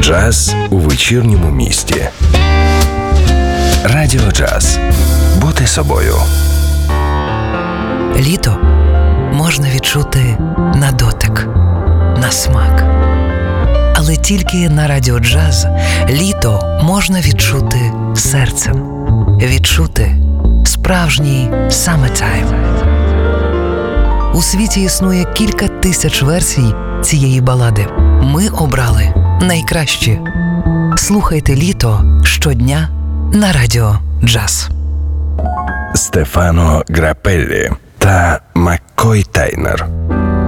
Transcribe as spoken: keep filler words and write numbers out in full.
Джаз у вечірньому місті. Радіо Джаз. Бути собою. Літо можна відчути на дотик, на смак. Але тільки на Радіо Джаз літо можна відчути серцем. Відчути справжній summertime. У світі існує кілька тисяч версій цієї балади. Ми обрали найкращі. Слухайте літо щодня на Радіо Джаз. Стефано Грапеллі та Маккой Тайнер.